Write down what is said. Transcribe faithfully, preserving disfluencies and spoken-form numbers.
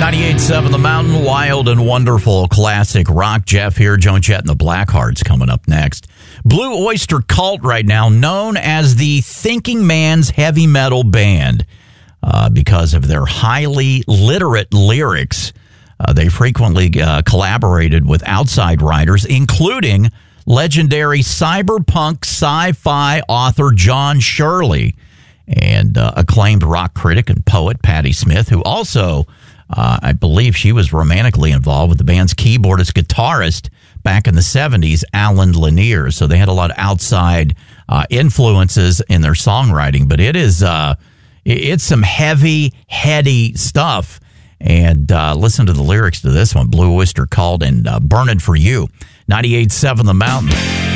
ninety-eight point seven The Mountain, wild and wonderful classic rock. Jeff here, Joan Jett and the Blackhearts coming up next. Blue Oyster Cult right now, known as the Thinking Man's Heavy Metal Band uh, because of their highly literate lyrics. Uh, they frequently uh, collaborated with outside writers, including legendary cyberpunk sci-fi author John Shirley and uh, acclaimed rock critic and poet Patti Smith, who also, uh, I believe she was romantically involved with the band's keyboardist guitarist back in the seventies, Alan Lanier. So they had a lot of outside uh, influences in their songwriting, but it is uh, it's some heavy, heady stuff. And uh, listen to the lyrics to this one, Blue Oyster Cult and uh, Burnin' For You. ninety-eight point seven The Mountain.